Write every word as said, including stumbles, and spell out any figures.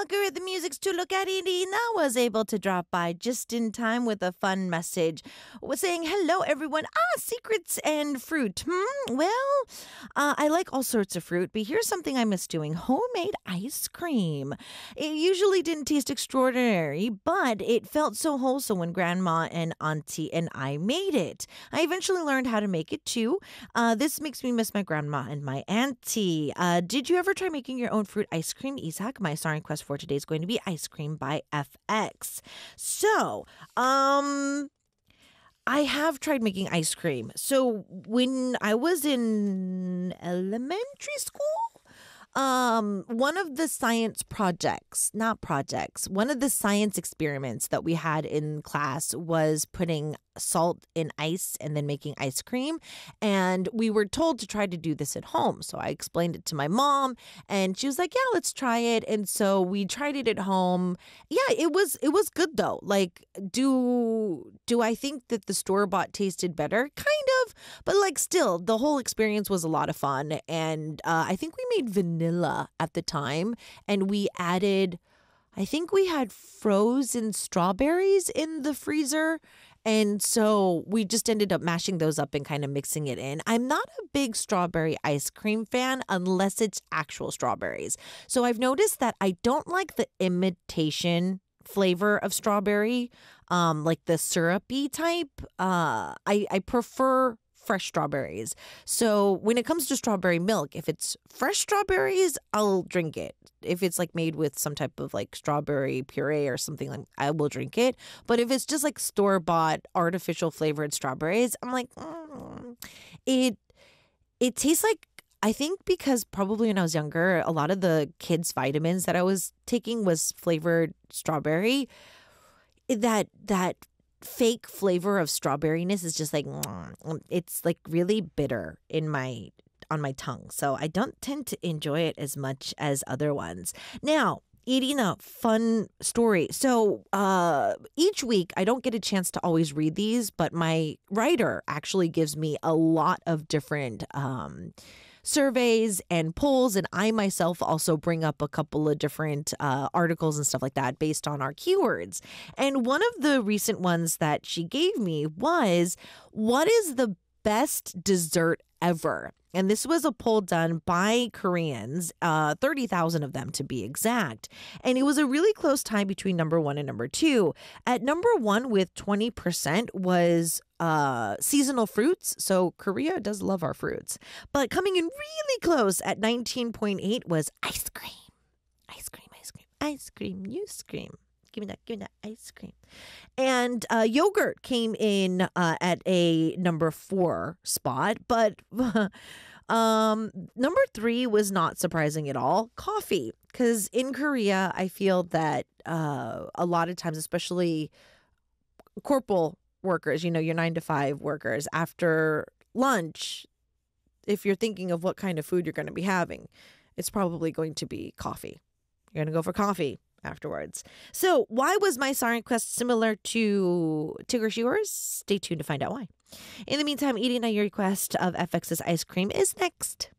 Walker, the music's to look at. Irina was able to drop by just in time with a fun message was saying, hello, everyone. Ah, secrets and fruit. Hmm, well, uh, I like all sorts of fruit, but here's something I miss doing. Homemade ice cream. It usually didn't taste extraordinary, but it felt so wholesome when Grandma and Auntie and I made it. I eventually learned how to make it too. Uh, this makes me miss my grandma and my auntie. Uh, did you ever try making your own fruit ice cream, Isaac? My star request for today is going to be Ice Cream by F X. So, um... I have tried making ice cream. So when I was in elementary school, um, one of the science projects, not projects, one of the science experiments that we had in class was putting salt in ice and then making ice cream. And we were told to try to do this at home. So I explained it to my mom and she was like, yeah, let's try it. And so we tried it at home. Yeah, it was it was good though. Like, do do I think that the store-bought tasted better? Kind of. But like still, the whole experience was a lot of fun. And uh, I think we made vanilla at the time and we added, I think we had frozen strawberries in the freezer. And so we just ended up mashing those up and kind of mixing it in. I'm not a big strawberry ice cream fan unless it's actual strawberries. So I've noticed that I don't like the imitation flavor of strawberry, um, like the syrupy type. Uh, I, I prefer fresh strawberries. So when it comes to strawberry milk, if it's fresh strawberries, I'll drink it. If it's like made with some type of like strawberry puree or something, like I will drink it. But if it's just like store-bought artificial flavored strawberries, I'm like, mm. it it tastes like, I think because probably when I was younger, a lot of the kids' vitamins that I was taking was flavored strawberry. That that fake flavor of strawberryness is just like, it's like really bitter in my on my tongue. So I don't tend to enjoy it as much as other ones. Now, Irina, fun story. So uh, each week, I don't get a chance to always read these, but my writer actually gives me a lot of different um, surveys and polls. And I myself also bring up a couple of different uh, articles and stuff like that based on our keywords. And one of the recent ones that she gave me was, what is the best dessert ever? And this was a poll done by Koreans, uh, thirty thousand of them to be exact. And it was a really close tie between number one and number two. At number one with twenty percent was uh, seasonal fruits. So Korea does love our fruits. But coming in really close at nineteen point eight was ice cream. Ice cream, ice cream, ice cream, you scream. Give me that, give me that ice cream. And uh, yogurt came in uh, at a number four spot. But um, number three was not surprising at all. Coffee. Because in Korea, I feel that uh, a lot of times, especially corporal workers, you know, your nine to five workers, after lunch, if you're thinking of what kind of food you're going to be having, it's probably going to be coffee. You're going to go for coffee afterwards. So why was my song request similar to Tigger yours? Stay tuned to find out why. In the meantime, eating your request of F X's ice cream is next.